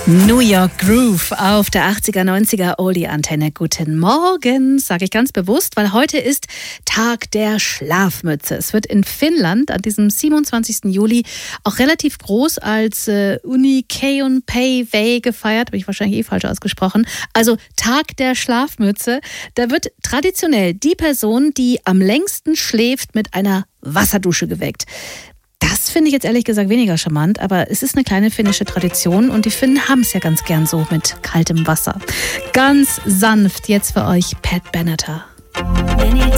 New York Groove auf der 80er, 90er Oldie-Antenne. Guten Morgen, sage ich ganz bewusst, weil heute ist Tag der Schlafmütze. Es wird in Finnland an diesem 27. Juli auch relativ groß als Unikeuenpäivä gefeiert. Habe ich wahrscheinlich falsch ausgesprochen. Also Tag der Schlafmütze. Da wird traditionell die Person, die am längsten schläft, mit einer Wasserdusche geweckt. Das finde ich jetzt ehrlich gesagt weniger charmant, aber es ist eine kleine finnische Tradition und die Finnen haben es ja ganz gern so mit kaltem Wasser. Ganz sanft jetzt für euch Pat Benatar.